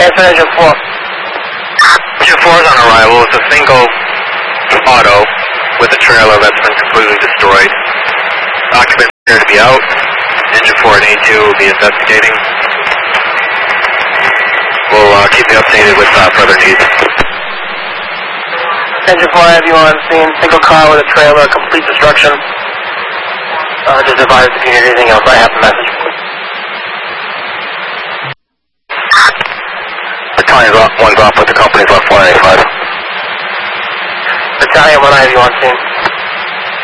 Answer engine 4. Engine 4 is on arrival. It's a single auto with a trailer that's been completely destroyed. Occupants appear to be out. Engine 4 and A2 will be investigating. We'll keep you updated with further needs. Engine 4, I have you on scene. Single car with a trailer, complete destruction. Just advise if you need anything else. I have the message. Battalion's one's off with the company's left 185. Battalion 1, I have you on scene.